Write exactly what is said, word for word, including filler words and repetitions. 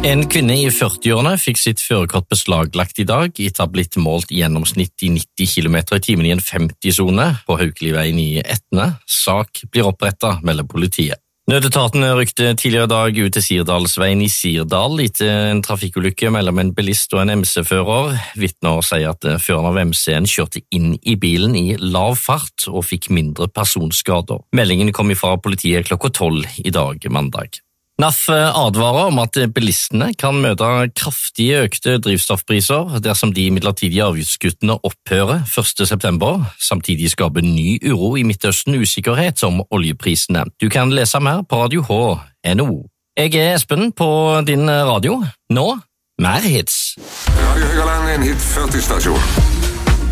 En kvinne i førtiårene fikk sitt førerkort beslaglagt i dag etter å ha blitt målt i gjennomsnitt i nitti kilometer i timen i en femti-sone på Haukeliveien i Etne. Sak blir opprettet, melder politiet. Nødetaten rykte tidligere i dag ut til Sirdalsveien i Sirdal etter en trafikkulykke mellom en bilist og en M C-fører. Vitner sier at føreren av M C-en kjørte inn i bilen i lav fart og fikk mindre personskader. Meldingen kom fra politiet klokka tolv i dag, mandag. N A F advarer om at bilistene kan møte kraftig økte drivstoffpriser dersom de midlertidige avgiftskuttene opphører første september. Samtidig skaper ny uro i Midtøsten usikkerhet om oljeprisene. Du kan lese mer på radio h punktum n o. Jeg er Espen på din radio. Nå, mer hits. Radio Høgaland, en hit førti stasjon.